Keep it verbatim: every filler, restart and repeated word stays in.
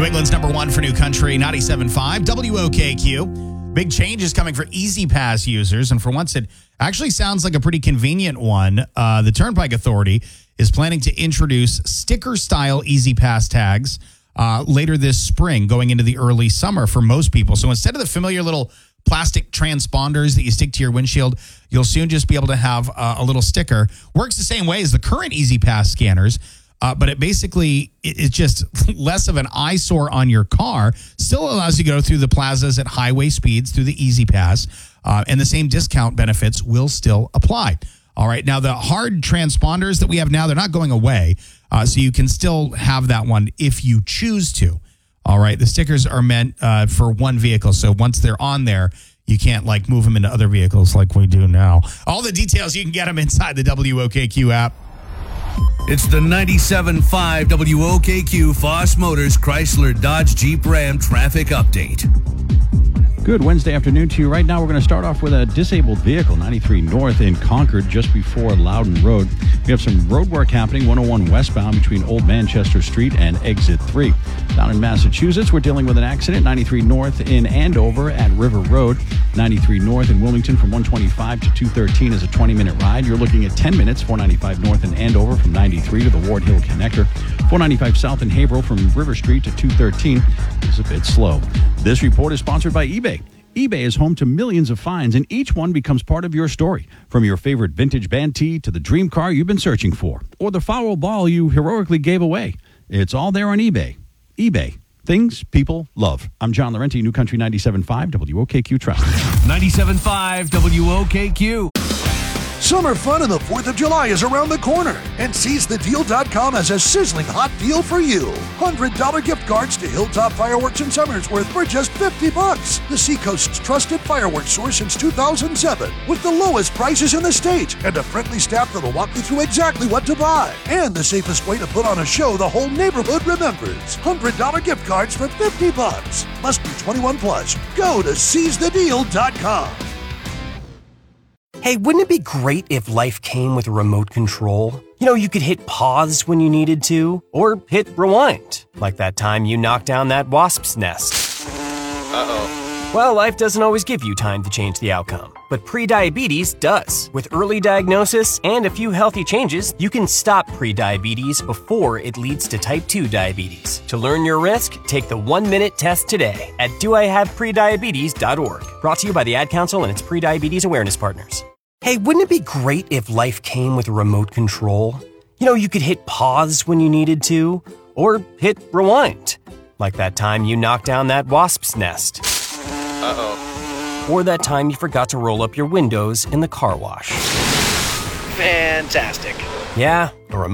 England's number one for New Country, ninety-seven point five W O K Q. Big change is coming for Easy Pass users, and for once, it actually sounds like a pretty convenient one. Uh, the Turnpike Authority is planning to introduce sticker-style Easy Pass tags uh, later this spring, going into the early summer for most people. So instead of the familiar little plastic transponders that you stick to your windshield, you'll soon just be able to have uh, a little sticker. Works the same way as the current Easy Pass scanners. Uh, but it basically is just less of an eyesore on your car. Still allows you to go through the plazas at highway speeds through the Easy Pass, uh, and the same discount benefits will still apply. All right, now the hard transponders that we have now, they're not going away, uh, so you can still have that one if you choose to. All right, the stickers are meant uh, for one vehicle, so once they're on there, you can't like move them into other vehicles like we do now. All the details, you can get them inside the W O K Q app. It's the ninety-seven point five W O K Q Foss Motors Chrysler Dodge Jeep Ram traffic update. Good Wednesday afternoon to you. Right now, we're going to start off with a disabled vehicle, ninety-three North in Concord, just before Loudon Road. We have some road work happening, one oh one westbound between Old Manchester Street and Exit three. Down in Massachusetts, we're dealing with an accident, ninety-three North in Andover at River Road. ninety-three North in Wilmington from one twenty-five to two thirteen is a twenty-minute ride. You're looking at ten minutes, four ninety-five North in Andover from ninety-three to the Ward Hill Connector. four ninety-five South in Haverhill from River Street to two thirteen is a bit slow. This report is sponsored by eBay. eBay is home to millions of finds, and each one becomes part of your story. From your favorite vintage band tee to the dream car you've been searching for, or the foul ball you heroically gave away. It's all there on eBay. eBay. Things people love. I'm John Laurenti, New Country ninety-seven point five W O K Q Traffic. ninety-seven point five W O K Q. Summer fun on the fourth of July is around the corner, and seize the deal dot com has a sizzling hot deal for you. one hundred dollars gift cards to Hilltop Fireworks in Summersworth for just fifty bucks. The Seacoast's trusted fireworks source since two thousand seven, with the lowest prices in the state and a friendly staff that'll walk you through exactly what to buy. And the safest way to put on a show the whole neighborhood remembers. one hundred dollars gift cards for fifty bucks. Must be twenty-one plus. Go to seize the deal dot com. Hey, wouldn't it be great if life came with a remote control? You know, you could hit pause when you needed to, or hit rewind, like that time you knocked down that wasp's nest. Uh-oh. Well, life doesn't always give you time to change the outcome, but prediabetes does. With early diagnosis and a few healthy changes, you can stop prediabetes before it leads to type two diabetes. To learn your risk, take the one-minute test today at do I have prediabetes dot org. Brought to you by the Ad Council and its prediabetes awareness partners. Hey, wouldn't it be great if life came with a remote control? You know, you could hit pause when you needed to, or hit rewind, like that time you knocked down that wasp's nest. Uh-oh. Or that time you forgot to roll up your windows in the car wash. Fantastic. Yeah, a remote